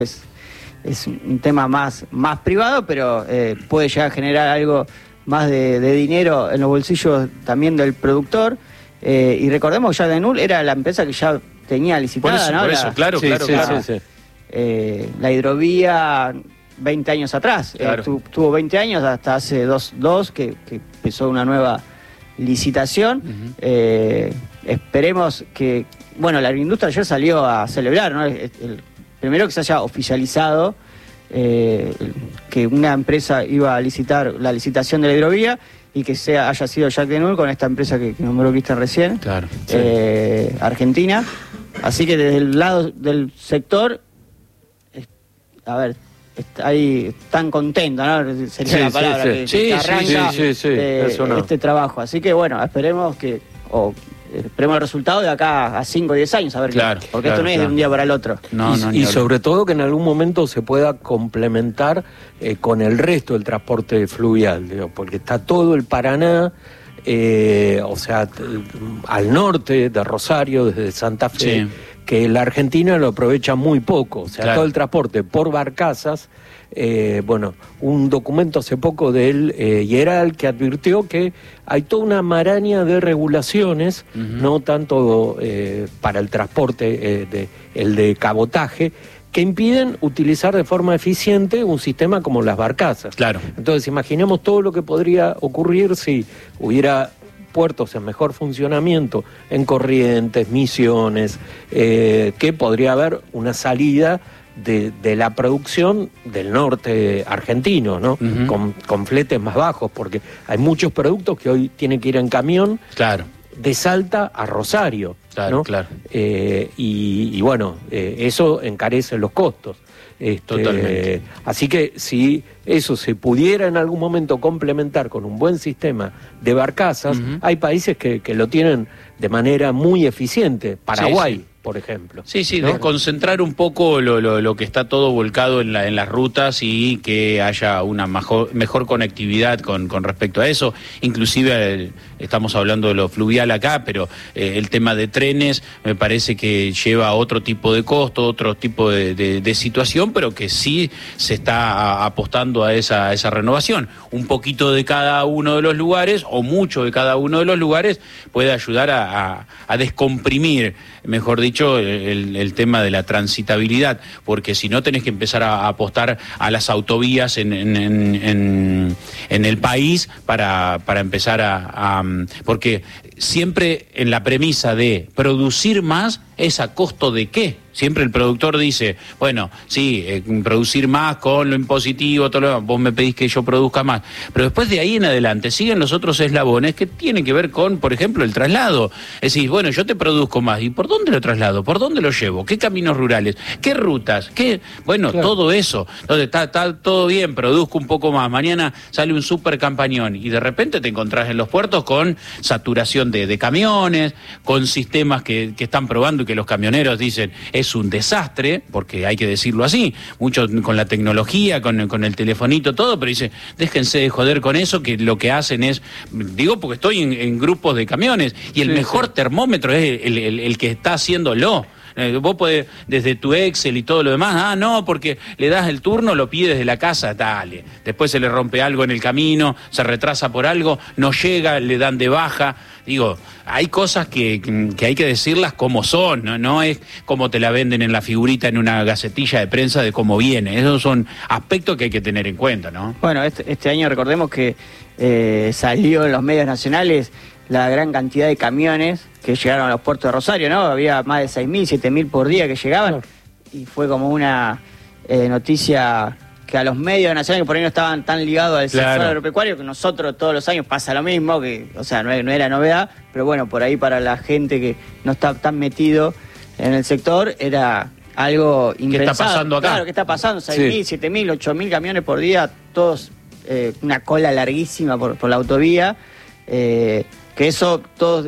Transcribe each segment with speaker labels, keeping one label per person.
Speaker 1: es un tema más privado, pero puede llegar a generar algo más de dinero en los bolsillos también del productor. Y recordemos que Jacques Denul era la empresa que ya tenía licitada,
Speaker 2: por eso,
Speaker 1: ¿no?
Speaker 2: Por eso, claro.
Speaker 1: La hidrovía 20 años atrás,
Speaker 2: claro.
Speaker 1: Tuvo 20 años hasta hace dos que empezó una nueva licitación. Esperemos que, bueno, la agroindustria ayer salió a celebrar, ¿no? Primero que se haya oficializado que una empresa iba a licitar la licitación de la hidrovía y que haya sido Jacques Denul con esta empresa que nombró Cristian recién,
Speaker 2: claro,
Speaker 1: Argentina. Así que desde el lado del sector, ahí están contentos, ¿no? Sería la palabra que arranca este trabajo. Así que bueno, esperemos el resultado de acá a 5 o 10 años, a ver porque esto no es de un día para el otro.
Speaker 3: Y sobre todo que en algún momento se pueda complementar con el resto del transporte fluvial, porque está todo el Paraná, o sea, al norte de Rosario, desde Santa Fe, que la Argentina lo aprovecha muy poco, o sea, todo el transporte por barcazas. Bueno, un documento hace poco del IERAL que advirtió que hay toda una maraña de regulaciones, no tanto para el transporte, el de cabotaje, que impiden utilizar de forma eficiente un sistema como las barcazas.
Speaker 2: Claro.
Speaker 3: Entonces, imaginemos todo lo que podría ocurrir si hubiera puertos en mejor funcionamiento, en Corrientes, Misiones, que podría haber una salida de la producción del norte argentino, ¿no? Con fletes más bajos, porque hay muchos productos que hoy tienen que ir en camión de Salta a Rosario, ¿no? Y bueno, eso encarece los costos.
Speaker 2: Totalmente.
Speaker 3: Así que si eso se pudiera en algún momento complementar con un buen sistema de barcazas, hay países que lo tienen de manera muy eficiente. Paraguay, por ejemplo.
Speaker 2: ¿no? Desconcentrar un poco lo que está todo volcado en las rutas y que haya una mejor conectividad con respecto a eso. Inclusive estamos hablando de lo fluvial acá, pero el tema de trenes me parece que lleva a otro tipo de costo, otro tipo de situación, pero que sí se está apostando a esa renovación. Un poquito de cada uno de los lugares, o mucho de cada uno de los lugares, puede ayudar a descomprimir, mejor dicho, el tema de la transitabilidad, porque si no tenés que empezar a apostar a las autovías en el país para empezar porque siempre en la premisa de producir más es a costo de qué. Siempre el productor dice, bueno, sí, producir más con lo impositivo, todo lo demás, vos me pedís que yo produzca más. Pero después de ahí en adelante siguen los otros eslabones que tienen que ver con, por ejemplo, el traslado. Es decir, bueno, yo te produzco más, ¿y por dónde lo traslado? ¿Por dónde lo llevo? ¿Qué caminos rurales? ¿Qué rutas? Bueno, todo eso. Entonces está todo bien, produzco un poco más. Mañana sale un super campañón y de repente te encontrás en los puertos con saturación de camiones, con sistemas que están probando y que los camioneros dicen es un desastre, porque hay que decirlo así, muchos con la tecnología, con el telefonito, todo, pero dice, déjense de joder con eso, que lo que hacen es, digo porque estoy en grupos de camiones, y el mejor termómetro es el que está haciéndolo. Vos podés, desde tu Excel y todo lo demás, no, porque le das el turno, lo pides de la casa, dale. Después se le rompe algo en el camino, se retrasa por algo, no llega, le dan de baja. Digo, hay cosas que hay que decirlas como son, no es como te la venden en la figurita en una gacetilla de prensa de cómo viene. Esos son aspectos que hay que tener en cuenta, ¿no?
Speaker 1: Bueno, este año recordemos que salió en los medios nacionales la gran cantidad de camiones que llegaron a los puertos de Rosario, ¿no? Había más de 6.000, 7.000 por día que llegaban, y fue como una noticia que a los medios nacionales que por ahí no estaban tan ligados al sector agropecuario, que nosotros todos los años pasa lo mismo, que, o sea, no era novedad, pero bueno, por ahí para la gente que no está tan metido en el sector, era algo impensado.
Speaker 2: ¿Qué está pasando acá?
Speaker 1: Claro, ¿qué está pasando? 6.000, 7.000, 8.000 camiones por día, todos una cola larguísima por la autovía, que eso todos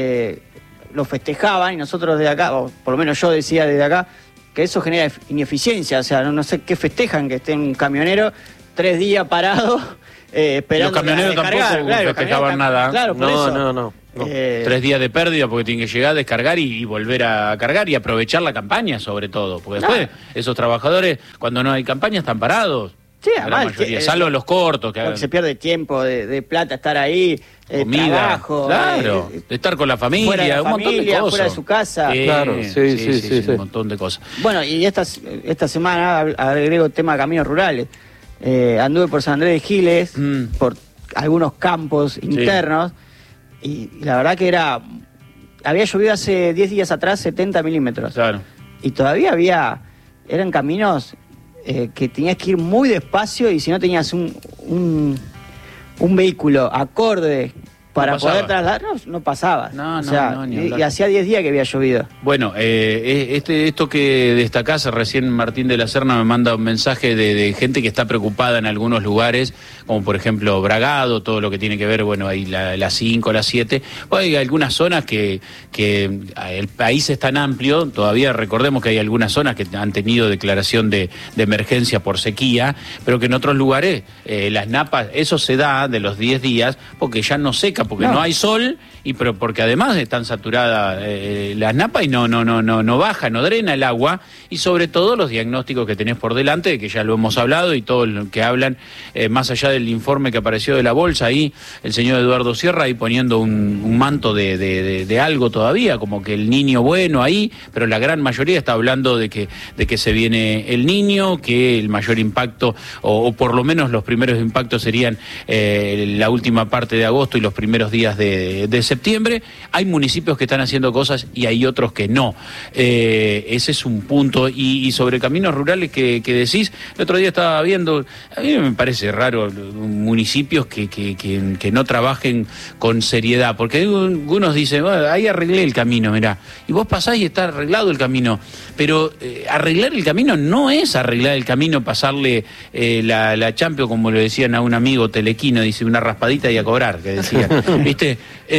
Speaker 1: lo festejaban, y nosotros desde acá, o por lo menos yo decía desde acá, que eso genera ineficiencia, o sea, no sé qué festejan que esté un camionero 3 días parado esperando.
Speaker 2: Los camioneros tampoco festejaban nada.
Speaker 1: Claro, por eso.
Speaker 3: No. No.
Speaker 2: 3 días de pérdida porque tienen que llegar, descargar y volver a cargar y aprovechar la campaña sobre todo, porque después esos trabajadores cuando no hay campaña están parados.
Speaker 1: Sí,
Speaker 2: la
Speaker 1: además,
Speaker 2: mayoría, salvo los cortos que
Speaker 1: se pierde tiempo de plata estar ahí,
Speaker 2: comida,
Speaker 1: trabajo,
Speaker 2: claro, de estar con la familia,
Speaker 1: fuera de la
Speaker 2: un montón de
Speaker 1: familia,
Speaker 2: cosas.
Speaker 1: fuera de su casa.
Speaker 3: Claro, sí,
Speaker 2: un montón de cosas.
Speaker 1: Bueno, y esta semana agrego tema de caminos rurales. Anduve por San Andrés de Giles, por algunos campos internos, y la verdad que había llovido hace 10 días atrás 70 milímetros.
Speaker 2: Claro.
Speaker 1: Y todavía eran caminos que tenías que ir muy despacio, y si no tenías un vehículo acorde para poder trasladar, no pasabas. Y hacía 10 días que había llovido.
Speaker 2: Bueno, esto que destacás, recién Martín de la Serna me manda un mensaje de gente que está preocupada en algunos lugares, como por ejemplo Bragado, todo lo que tiene que ver, bueno, ahí la 5, la 7. Bueno, hay algunas zonas que el país es tan amplio, todavía recordemos que hay algunas zonas que han tenido declaración de emergencia por sequía, pero que en otros lugares las napas, eso se da de los 10 días, porque ya no seca, porque no hay sol, pero porque además están saturadas las napas y no baja, no drena el agua, y sobre todo los diagnósticos que tenés por delante, que ya lo hemos hablado, y todo lo que hablan, más allá del informe que apareció de la bolsa, ahí el señor Eduardo Sierra ahí poniendo un manto de algo todavía, como que el niño bueno ahí, pero la gran mayoría está hablando de que se viene el niño, que el mayor impacto, o por lo menos los primeros impactos serían la última parte de agosto y los primeros días de septiembre. Hay municipios que están haciendo cosas y hay otros que no. Ese es un punto. Y sobre caminos rurales que decís, el otro día estaba viendo, a mí me parece raro municipios que no trabajen con seriedad, porque algunos dicen, bueno, ahí arreglé el camino, mirá, y vos pasás y está arreglado el camino, pero arreglar el camino no es arreglar el camino, pasarle la Champions, como le decían a un amigo telequino, dice, una raspadita y a cobrar, que decían. ¿Viste?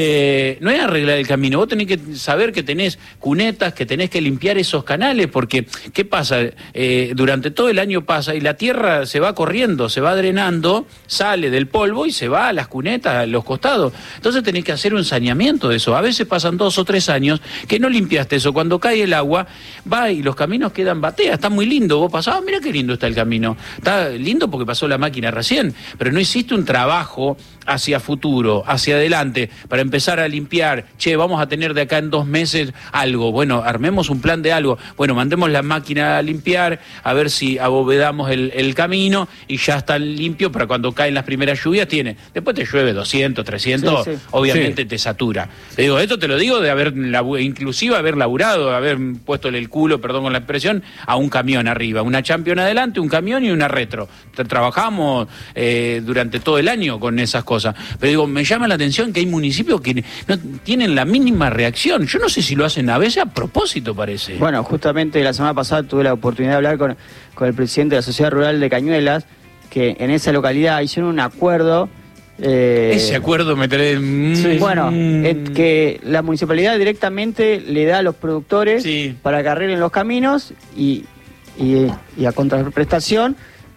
Speaker 2: No es arreglar el camino, vos tenés que saber que tenés cunetas, que tenés que limpiar esos canales, porque ¿qué pasa? Durante todo el año pasa y la tierra se va corriendo, se va drenando, sale del polvo y se va a las cunetas, a los costados. Entonces tenés que hacer un saneamiento de eso. A veces pasan 2 o 3 años que no limpiaste eso. Cuando cae el agua, va y los caminos quedan batea. Está muy lindo. Vos pasás, mira qué lindo está el camino. Está lindo porque pasó la máquina recién, pero no hiciste un trabajo hacia futuro, hacia adelante, para empezar a limpiar. Che, vamos a tener de acá en 2 meses algo. Bueno, armemos un plan de algo. Bueno, mandemos la máquina a limpiar, a ver si abovedamos el camino y ya está limpio para cuando caen las primeras lluvias. Después te llueve 200, 300, obviamente te satura. Te digo, esto te lo digo de inclusive haber laburado, haber puesto el culo, perdón con la expresión, a un camión arriba, una Champions adelante, un camión y una retro. Trabajamos durante todo el año con esas cosas. Pero digo, me llama la atención que hay municipios que no tienen la mínima reacción. Yo no sé si lo hacen a veces a propósito, parece.
Speaker 1: Bueno, justamente la semana pasada tuve la oportunidad de hablar con el presidente de la Sociedad Rural de Cañuelas, que en esa localidad hicieron un acuerdo.
Speaker 2: Ese acuerdo me trae...
Speaker 1: Bueno, que la municipalidad directamente le da a los productores para que arreglen los caminos y a contraprestación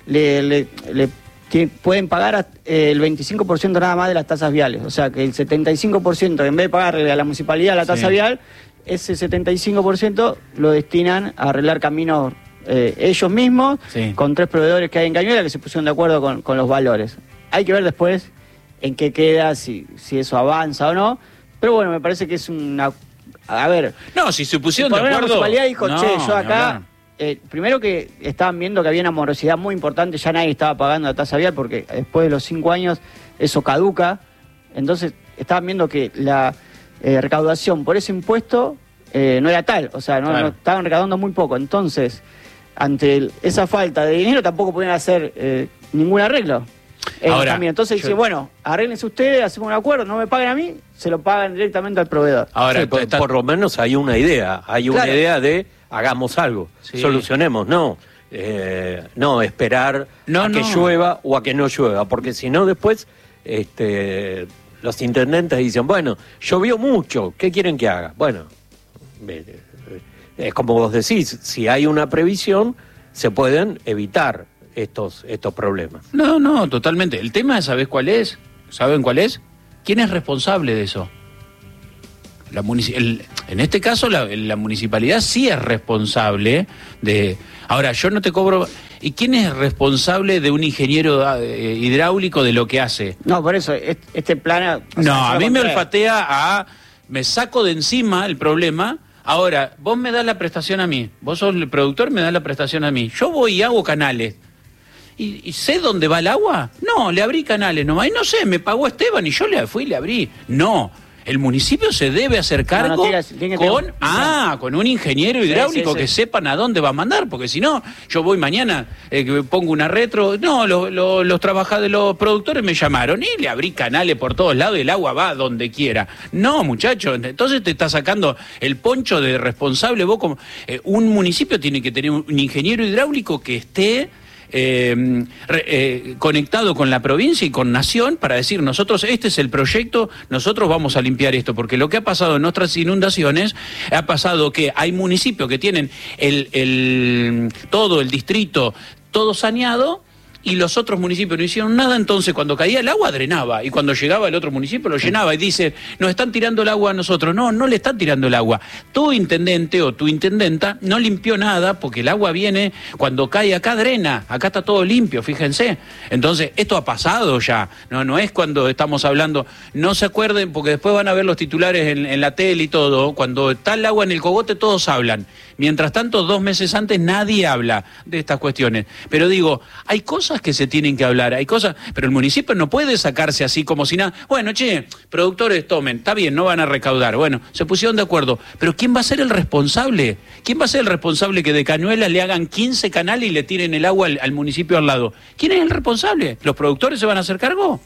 Speaker 1: pueden pagar el 25% nada más de las tasas viales. O sea que el 75%, en vez de pagarle a la municipalidad la tasa vial, ese 75% lo destinan a arreglar caminos ellos mismos, con 3 proveedores que hay en Cañuelas que se pusieron de acuerdo con los valores. Hay que ver después en qué queda, si eso avanza o no, pero bueno, me parece que es una... A ver...
Speaker 2: No, si se pusieron de
Speaker 1: acuerdo... La municipalidad dijo, yo acá... primero que estaban viendo que había una morosidad muy importante, ya nadie estaba pagando la tasa vial porque después de los 5 años eso caduca, entonces estaban viendo que la recaudación por ese impuesto no era tal, o sea, no estaban recaudando muy poco, entonces ante esa falta de dinero tampoco podían hacer ningún arreglo. Ahora, entonces dice, bueno, arréglense ustedes, hacemos un acuerdo, no me paguen a mí, se lo pagan directamente al proveedor.
Speaker 3: Ahora, por lo menos hay una idea, una idea de hagamos algo, solucionemos, no esperar a que llueva o a que no llueva, porque si no después los intendentes dicen, bueno, llovió mucho, ¿qué quieren que haga? Bueno, es como vos decís, si hay una previsión, se pueden evitar estos problemas.
Speaker 2: No, totalmente. El tema, ¿sabés cuál es? ¿Saben cuál es? ¿Quién es responsable de eso? en este caso la municipalidad sí es responsable de... Ahora, yo no te cobro... ¿Y quién es responsable de un ingeniero hidráulico de lo que hace?
Speaker 1: No, por eso, este plan...
Speaker 2: No, a mí me olfatea me saco de encima el problema. Ahora, vos me das la prestación a mí, vos sos el productor, me das la prestación a mí. Yo voy y hago canales. ¿Y sé dónde va el agua? No, le abrí canales nomás. Y no sé, me pagó Esteban y yo le fui y le abrí. No, el municipio se debe hacer cargo con un ingeniero hidráulico que sepan a dónde va a mandar, porque si no, yo voy mañana, pongo una retro. No, los trabajadores, los productores me llamaron y le abrí canales por todos lados y el agua va donde quiera. No, muchacho, entonces te está sacando el poncho de responsable. Vos como un municipio tiene que tener un ingeniero hidráulico que esté conectado con la provincia y con Nación para decir, nosotros, este es el proyecto, nosotros vamos a limpiar esto, porque lo que ha pasado en nuestras inundaciones, ha pasado que hay municipios que tienen todo el distrito, todo saneado, y los otros municipios no hicieron nada. Entonces cuando caía el agua drenaba, y cuando llegaba el otro municipio lo llenaba, y dice, nos están tirando el agua a nosotros. No, no le están tirando el agua. Tu intendente o tu intendenta no limpió nada, porque el agua viene, cuando cae acá drena, acá está todo limpio, fíjense. Entonces esto ha pasado ya, no es cuando estamos hablando, no se acuerden, porque después van a ver los titulares en la tele y todo, cuando está el agua en el cogote todos hablan. Mientras tanto, 2 meses antes nadie habla de estas cuestiones. Pero digo, hay cosas que se tienen que hablar, hay cosas, pero el municipio no puede sacarse así como si nada. Bueno, productores tomen, está bien, no van a recaudar. Bueno, se pusieron de acuerdo, pero ¿quién va a ser el responsable? ¿Quién va a ser el responsable que de Cañuelas le hagan 15 canales y le tiren el agua al municipio al lado? ¿Quién es el responsable? ¿Los productores se van a hacer cargo?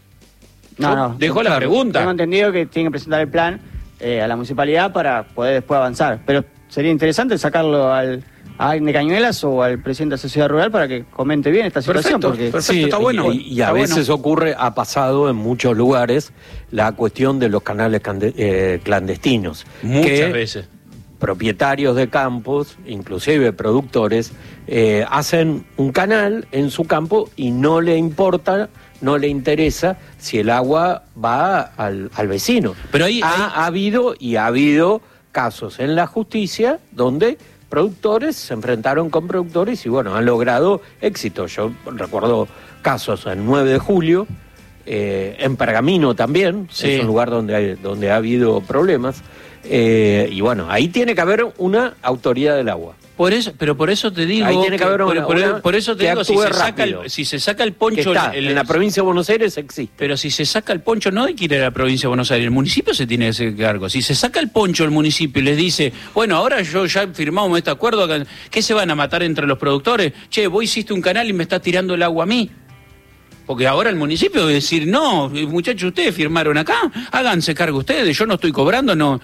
Speaker 1: No.
Speaker 2: Dejo la pregunta.
Speaker 1: Tengo entendido que tienen que presentar el plan a la municipalidad para poder después avanzar, pero sería interesante sacarlo a alguien de Cañuelas o al presidente de la sociedad rural para que comente bien esta situación.
Speaker 2: Perfecto,
Speaker 3: sí,
Speaker 2: está bueno.
Speaker 3: Y a veces ha pasado en muchos lugares la cuestión de los canales clandestinos.
Speaker 2: Muchas veces.
Speaker 3: Propietarios de campos, inclusive productores, hacen un canal en su campo y no le importa, no le interesa si el agua va al vecino.
Speaker 2: Pero
Speaker 3: ha habido casos en la justicia donde productores se enfrentaron con productores y bueno, han logrado éxito. Yo recuerdo casos en 9 de julio, en Pergamino también, sí. Es un lugar donde ha habido problemas, y bueno, ahí tiene que haber una autoridad del agua.
Speaker 2: Pero por eso te digo,
Speaker 3: ahí tiene que haber
Speaker 2: por eso te digo, si se saca el poncho
Speaker 3: en la provincia de Buenos Aires existe.
Speaker 2: Pero si se saca el poncho, no hay que ir a la provincia de Buenos Aires, el municipio se tiene que hacer cargo. Si se saca el poncho el municipio y les dice, bueno, ahora yo ya firmamos este acuerdo, ¿qué se van a matar entre los productores? Vos hiciste un canal y me estás tirando el agua a mí. Porque ahora el municipio debe decir, no, muchachos, ustedes firmaron acá, háganse cargo ustedes, yo no estoy cobrando, no.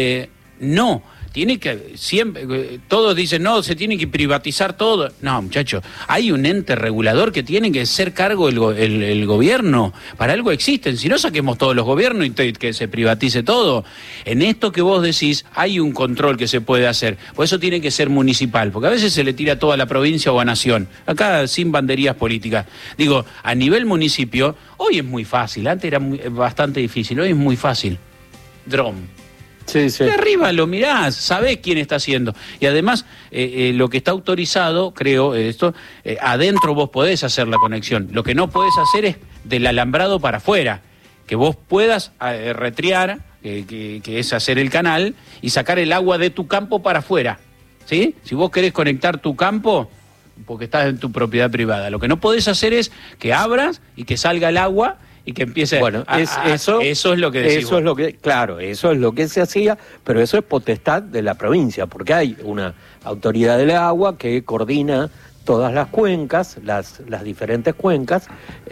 Speaker 2: Tiene que, siempre, todos dicen, no, se tiene que privatizar todo. No, muchachos, hay un ente regulador que tiene que ser cargo el gobierno. Para algo existen, si no saquemos todos los gobiernos y que se privatice todo. En esto que vos decís, hay un control que se puede hacer. Por eso tiene que ser municipal, porque a veces se le tira a toda la provincia o a nación. Acá sin banderías políticas. Digo, a nivel municipio, hoy es muy fácil, antes era bastante difícil, hoy es muy fácil.
Speaker 3: Sí.
Speaker 2: De arriba lo mirás, sabés quién está haciendo. Y además, lo que está autorizado, creo, adentro vos podés hacer la conexión. Lo que no podés hacer es del alambrado para afuera. Que vos puedas retrear, que es hacer el canal, y sacar el agua de tu campo para afuera. ¿Sí? Si vos querés conectar tu campo, porque estás en tu propiedad privada. Lo que no podés hacer es que abras y que salga el agua y que empiece eso es lo que decís vos.
Speaker 3: Eso es lo que se hacía, pero eso es potestad de la provincia, porque hay una autoridad del agua que coordina todas las cuencas, las diferentes cuencas,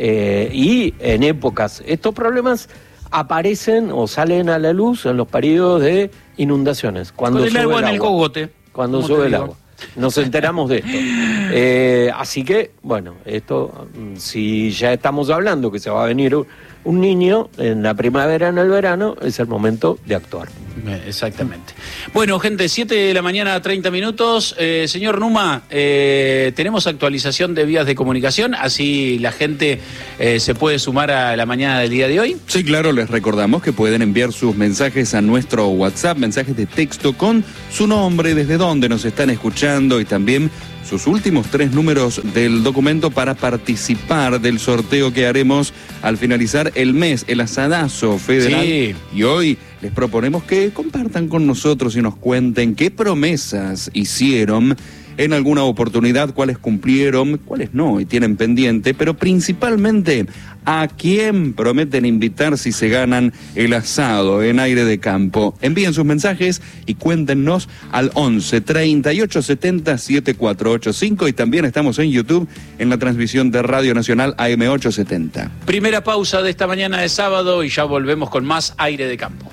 Speaker 3: y en épocas estos problemas aparecen o salen a la luz en los periodos de inundaciones, cuando sube el agua
Speaker 2: en el cogote,
Speaker 3: cuando sube el agua. Nos enteramos de esto. Así que, bueno, esto, si ya estamos hablando que se va a venir un niño en la primavera, en el verano, es el momento de actuar.
Speaker 2: Exactamente. Bueno, gente, 7 de la mañana, 30 minutos. Señor Numa, tenemos actualización de vías de comunicación, así la gente se puede sumar a la mañana del día de hoy.
Speaker 4: Sí, claro, les recordamos que pueden enviar sus mensajes a nuestro WhatsApp, mensajes de texto con su nombre, desde dónde nos están escuchando y también sus últimos 3 números del documento para participar del sorteo que haremos al finalizar el mes, el asadazo federal.
Speaker 2: Sí.
Speaker 4: Y hoy les proponemos que compartan con nosotros y nos cuenten qué promesas hicieron en alguna oportunidad, cuáles cumplieron, cuáles no y tienen pendiente, pero principalmente a quién prometen invitar si se ganan el asado en Aire de Campo. Envíen sus mensajes y cuéntenos al 11 38 70 7485 y también estamos en YouTube en la transmisión de Radio Nacional AM870.
Speaker 2: Primera pausa de esta mañana de sábado y ya volvemos con más Aire de Campo.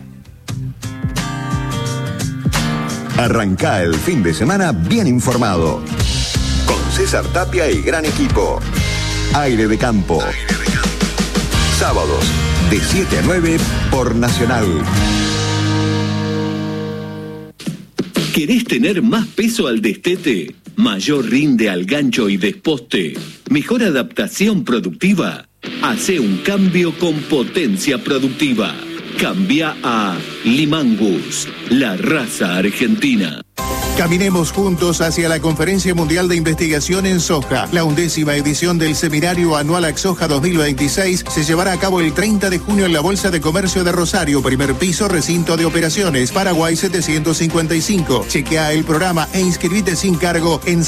Speaker 5: Arrancá el fin de semana bien informado. Con César Tapia y gran equipo. Aire de Campo. Sábados, de 7 a 9 por Nacional.
Speaker 6: ¿Querés tener más peso al destete? ¿Mayor rinde al gancho y desposte? ¿Mejor adaptación productiva? Hacé un cambio con potencia productiva. Cambia a Limangus, la raza argentina.
Speaker 7: Caminemos juntos hacia la Conferencia Mundial de Investigación en Soja. La 11ª edición del Seminario Anual AXOJA 2026 se llevará a cabo el 30 de junio en la Bolsa de Comercio de Rosario, primer piso, recinto de operaciones, Paraguay 755. Chequea el programa e inscribite sin cargo en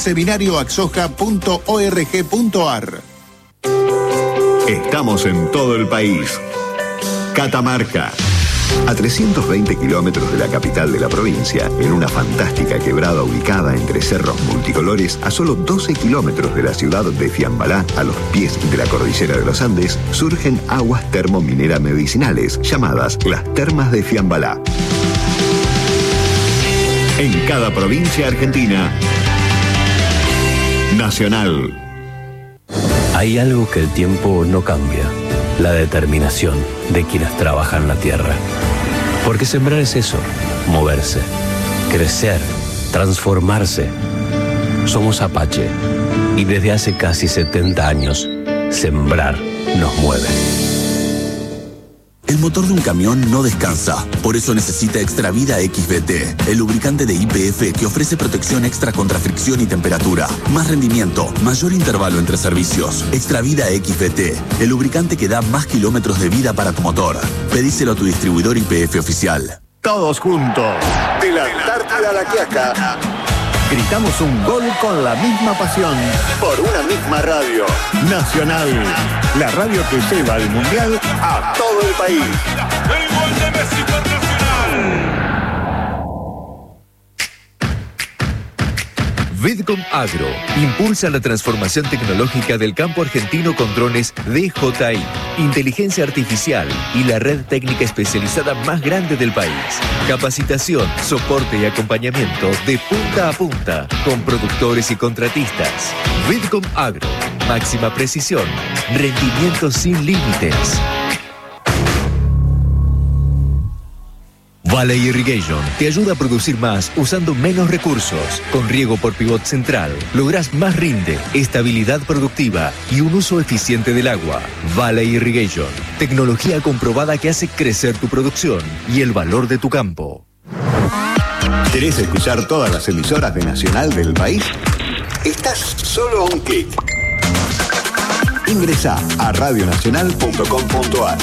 Speaker 7: seminarioaxoja.org.ar.
Speaker 5: Estamos en todo el país. Catamarca. A 320 kilómetros de la capital de la provincia, en una fantástica quebrada ubicada entre cerros multicolores, a solo 12 kilómetros de la ciudad de Fiambalá, a los pies de la cordillera de los Andes, surgen aguas termomineras medicinales, llamadas las Termas de Fiambalá. En cada provincia argentina, Nacional.
Speaker 8: Hay algo que el tiempo no cambia. La determinación de quienes trabajan la tierra. Porque sembrar es eso, moverse, crecer, transformarse. Somos Apache y desde hace casi 70 años, sembrar nos mueve.
Speaker 9: El motor de un camión no descansa, por eso necesita Extravida XVT, el lubricante de YPF que ofrece protección extra contra fricción y temperatura, más rendimiento, mayor intervalo entre servicios. Extravida XVT, el lubricante que da más kilómetros de vida para tu motor. Pedíselo a tu distribuidor YPF oficial.
Speaker 5: Todos juntos, de la Antártida a la Quiaca. Gritamos un gol con la misma pasión, por una misma radio. Nacional, la radio que lleva el Mundial a todo el país.
Speaker 10: El gol de Messi por Nacional.
Speaker 11: Vidcom Agro impulsa la transformación tecnológica del campo argentino con drones DJI, inteligencia artificial y la red técnica especializada más grande del país. Capacitación, soporte y acompañamiento de punta a punta con productores y contratistas. Vidcom Agro, máxima precisión, rendimiento sin límites. Valley Irrigation te ayuda a producir más usando menos recursos. Con riego por pivot central, lográs más rinde, estabilidad productiva y un uso eficiente del agua. Valley Irrigation, tecnología comprobada que hace crecer tu producción y el valor de tu campo.
Speaker 5: ¿Querés escuchar todas las emisoras de Nacional del país? Estás solo a un clic. Ingresá a radionacional.com.ar.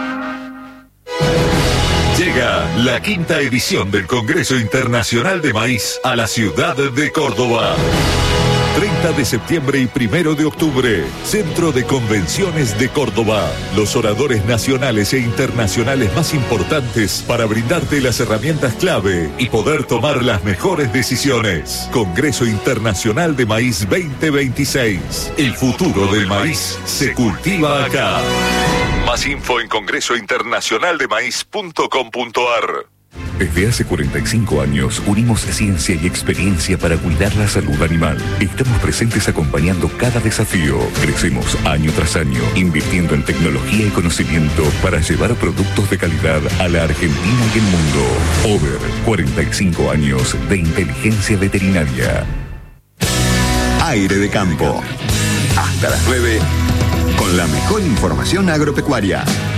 Speaker 12: Llega la 5ª edición del Congreso Internacional de Maíz a la ciudad de Córdoba. 30 de septiembre y 1 de octubre, Centro de Convenciones de Córdoba. Los oradores nacionales e internacionales más importantes para brindarte las herramientas clave y poder tomar las mejores decisiones. Congreso Internacional de Maíz 2026. El futuro del maíz se cultiva acá. Más info en congresointernacionaldemaíz.com.ar. Desde hace 45 años unimos ciencia y experiencia para cuidar la salud animal. Estamos presentes acompañando cada desafío. Crecemos año tras año, invirtiendo en tecnología y conocimiento para llevar productos de calidad a la Argentina y el mundo. Over, 45 años de inteligencia veterinaria.
Speaker 5: Aire de campo. Hasta las 9, con la mejor información agropecuaria.